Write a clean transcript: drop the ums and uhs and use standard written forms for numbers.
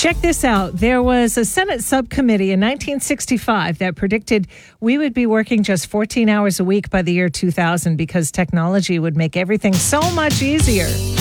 Check this out. There was a Senate subcommittee in 1965 that predicted we would be working just 14 hours a week by the year 2000 because technology would make everything so much easier.